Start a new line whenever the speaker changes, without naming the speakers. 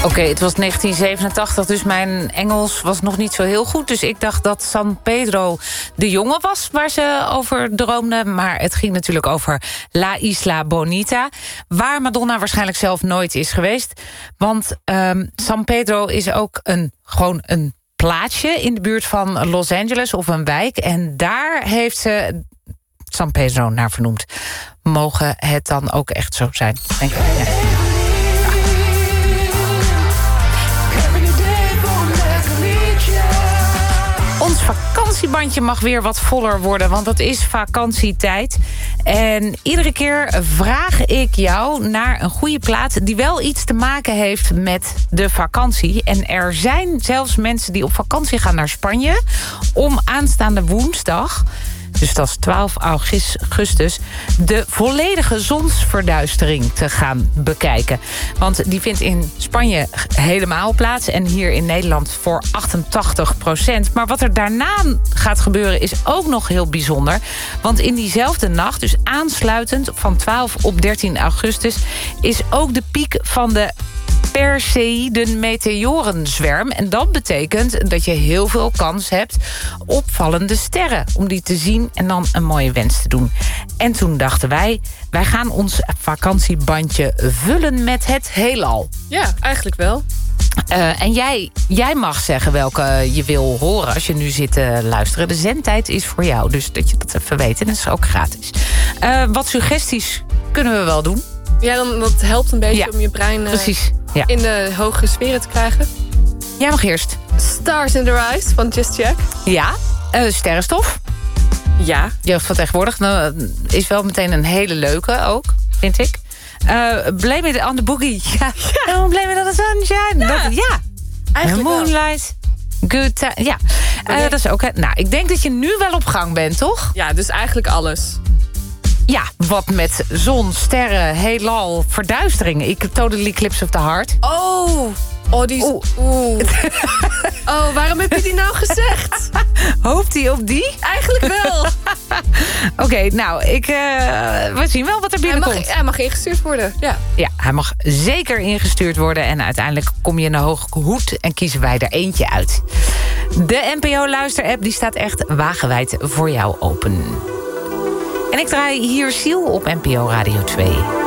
Oké, het was 1987, dus mijn Engels was nog niet zo heel goed. Dus ik dacht dat San Pedro de jongen was waar ze over droomden. Maar het ging natuurlijk over La Isla Bonita, waar Madonna waarschijnlijk zelf nooit is geweest. Want San Pedro is ook gewoon een plaatsje in de buurt van Los Angeles of een wijk. En daar heeft ze San Pedro naar vernoemd. Mogen het dan ook echt zo zijn, denk ik. Ja. Ons vakantiebandje mag weer wat voller worden, want het is vakantietijd. En iedere keer vraag ik jou naar een goede plaat die wel iets te maken heeft met de vakantie. En er zijn zelfs mensen die op vakantie gaan naar Spanje om aanstaande woensdag, dus dat is 12 augustus, de volledige zonsverduistering te gaan bekijken. Want die vindt in Spanje helemaal plaats en hier in Nederland voor 88%. Maar wat er daarna gaat gebeuren is ook nog heel bijzonder. Want in diezelfde nacht, dus aansluitend van 12 op 13 augustus... is ook de piek van de Perseïden meteorenzwerm. En dat betekent dat je heel veel kans hebt op vallende sterren. Om die te zien en dan een mooie wens te doen. En toen dachten wij gaan ons vakantiebandje vullen met het heelal.
Ja, eigenlijk wel.
En jij mag zeggen welke je wil horen als je nu zit te luisteren. De zendtijd is voor jou, dus dat je dat even weet. En dat is ook gratis. Wat suggesties kunnen we wel doen.
Ja, dat helpt een beetje om je brein
precies. Ja.
In de hogere sferen te krijgen.
Jij mag eerst.
Stars in the Rise van Just Jack.
Ja, sterrenstof.
Ja.
Jeugd van tegenwoordig is wel meteen een hele leuke ook, vind ik. Blame it on the boogie. Ja. Blame it on the sunshine. Ja.
Eigenlijk
Moonlight. Good time. Ja, dat is ook. Nou, ik denk dat je nu wel op gang bent, toch?
Ja, dus eigenlijk alles.
Ja, wat met zon, sterren, heelal, verduistering. Ik Totally Eclipse of the Heart.
Die is... waarom heb je die nou gezegd?
Hoopt hij op die?
Eigenlijk wel.
Oké, nou, we zien wel wat er binnenkomt.
Hij mag ingestuurd worden, ja.
Ja, hij mag zeker ingestuurd worden. En uiteindelijk kom je in de hoge hoed en kiezen wij er eentje uit. De NPO-luisterapp die staat echt wagenwijd voor jou open. En ik draai hier Ziel op NPO Radio 2.